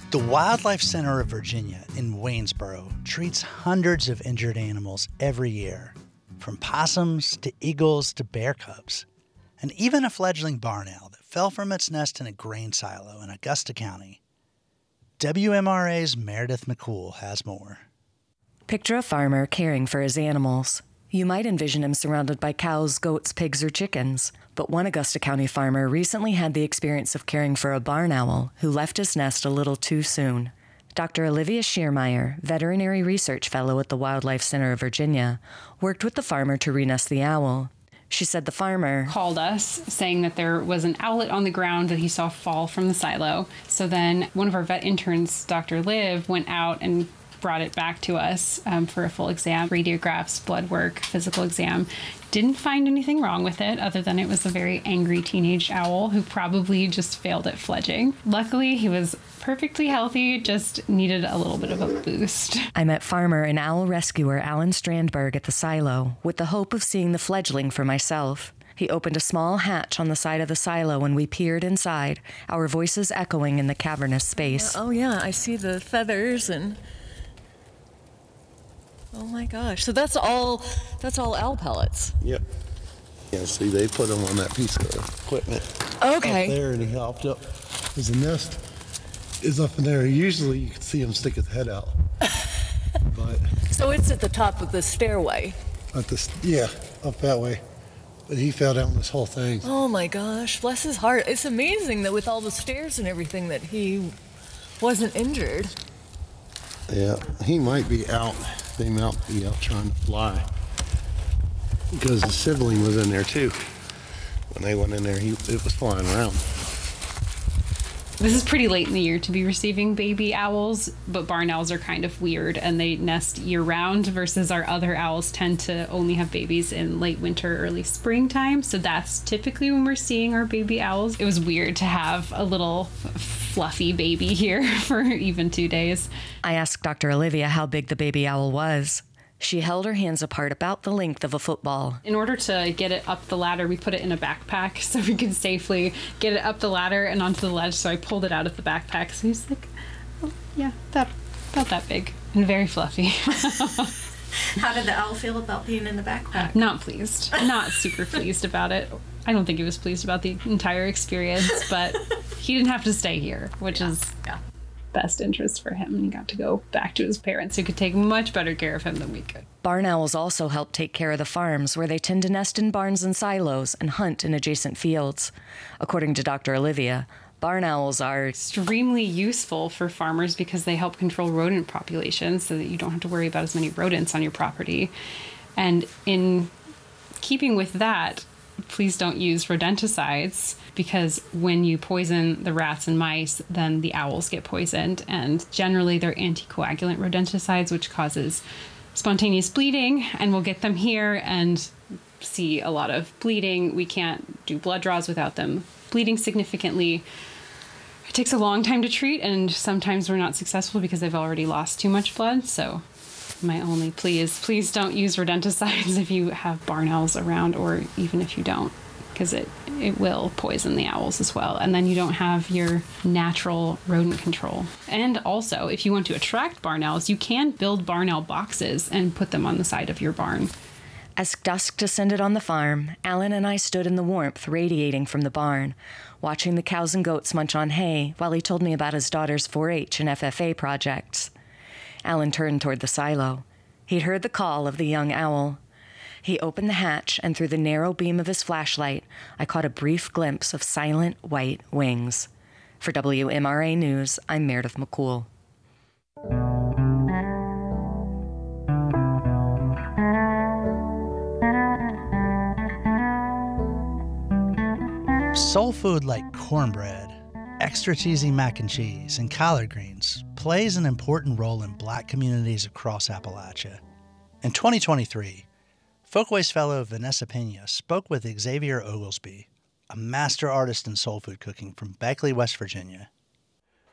The Wildlife Center of Virginia in Waynesboro treats hundreds of injured animals every year, from possums to eagles to bear cubs, and even a fledgling barn owl that fell from its nest in a grain silo in Augusta County. WMRA's Meredith McCool has more. Picture a farmer caring for his animals. You might envision him surrounded by cows, goats, pigs, or chickens. But one Augusta County farmer recently had the experience of caring for a barn owl who left his nest a little too soon. Dr. Olivia Schiermeyer, veterinary research fellow at the Wildlife Center of Virginia, worked with the farmer to renest the owl. She said the farmer called us saying that there was an owlet on the ground that he saw fall from the silo. So then one of our vet interns, Dr. Liv, went out and brought it back to us for a full exam, radiographs, blood work, physical exam. Didn't find anything wrong with it other than it was a very angry teenage owl who probably just failed at fledging. Luckily, he was perfectly healthy, just needed a little bit of a boost. I met farmer and owl rescuer Alan Strandberg at the silo with the hope of seeing the fledgling for myself. He opened a small hatch on the side of the silo and we peered inside, our voices echoing in the cavernous space. Oh yeah, I see the feathers and... Oh my gosh, so that's all owl pellets? Yep. Yeah, see, they put them on that piece of equipment. Okay. Up there, and he hopped up. Because the nest is up in there. Usually you can see him stick his head out. But so it's at the top of the stairway? up that way. But he fell down this whole thing. Oh my gosh, bless his heart. It's amazing that with all the stairs and everything that he wasn't injured. Yeah, he might be out. They might be out trying to fly. Because the sibling was in there too. When they went in there, it was flying around. This is pretty late in the year to be receiving baby owls, but barn owls are kind of weird and they nest year-round versus our other owls tend to only have babies in late winter, early springtime. So that's typically when we're seeing our baby owls. It was weird to have a little fluffy baby here for even 2 days. I asked Dr. Olivia how big the baby owl was. She held her hands apart about the length of a football. In order to get it up the ladder, we put it in a backpack so we could safely get it up the ladder and onto the ledge. So I pulled it out of the backpack. So he's like, oh, yeah, about that big and very fluffy. How did the owl feel about being in the backpack? Not pleased. Not super pleased about it. I don't think he was pleased about the entire experience, but he didn't have to stay here, which is best interest for him, and he got to go back to his parents who could take much better care of him than we could. Barn owls also help take care of the farms where they tend to nest in barns and silos and hunt in adjacent fields. According to Dr. Olivia, barn owls are extremely useful for farmers because they help control rodent populations so that you don't have to worry about as many rodents on your property. And in keeping with that, please don't use rodenticides because when you poison the rats and mice, then the owls get poisoned. And generally they're anticoagulant rodenticides, which causes spontaneous bleeding, and we'll get them here and see a lot of bleeding. We can't do blood draws without them bleeding significantly. It takes a long time to treat, and sometimes we're not successful because they've already lost too much blood. So my only plea is please don't use rodenticides if you have barn owls around, or even if you don't, because it will poison the owls as well. And then you don't have your natural rodent control. And also, if you want to attract barn owls, you can build barn owl boxes and put them on the side of your barn. As dusk descended on the farm, Alan and I stood in the warmth radiating from the barn, watching the cows and goats munch on hay while he told me about his daughter's 4-H and FFA projects. Alan turned toward the silo. He'd heard the call of the young owl. He opened the hatch, and through the narrow beam of his flashlight, I caught a brief glimpse of silent white wings. For WMRA News, I'm Meredith McCool. Soul food like cornbread, extra cheesy mac and cheese, and collard greens plays an important role in Black communities across Appalachia. In 2023, Folkways fellow Vanessa Pena spoke with Xavier Oglesby, a master artist in soul food cooking from Beckley, West Virginia.